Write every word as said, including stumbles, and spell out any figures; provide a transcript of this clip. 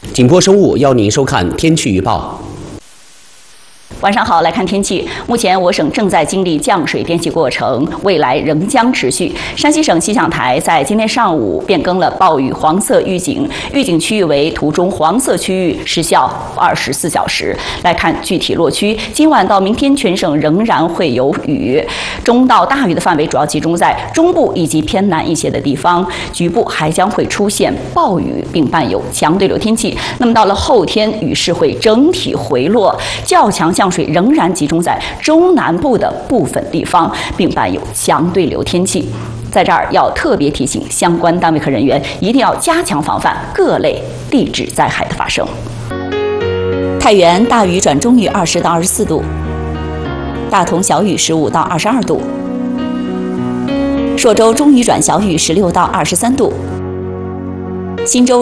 景波生物邀您收看天气预报。 晚上好，来看天气。目前我省正在经历降水天气过程，未来仍将持续。山西省气象台在今天上午变更了暴雨黄色预警，预警区域为图中黄色区域，时效二十四小时。来看具体落区，今晚到明天全省仍然会有雨，中到大雨的范围主要集中在中部以及偏南一些的地方，局部还将会出现暴雨，并伴有强对流天气。那么到了后天，雨势会整体回落，较强降水仍然集中在中南部的部分地方，并伴有强对流天气。在这儿要特别提醒相关单位和人员，一定要加强防范各类地质灾害的发生。太原大雨转中雨二十到二十四度，大同小雨十五到二十二度，朔州中雨转小雨十六到二十三度，忻州